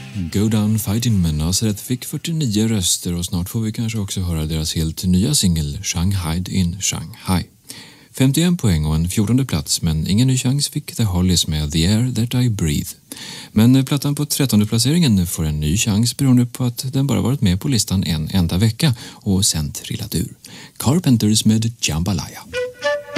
Go Down Fighting Men, Nazareth fick 49 röster och snart får vi kanske också höra deras helt nya singel Shanghai in Shanghai. 51 poäng och en 14:e plats, men ingen ny chans fick The Hollies med The Air That I Breathe. Men plattan på 13:e placeringen får en ny chans beroende på att den bara varit med på listan en enda vecka och sen trillat ur. Carpenters med Jambalaya.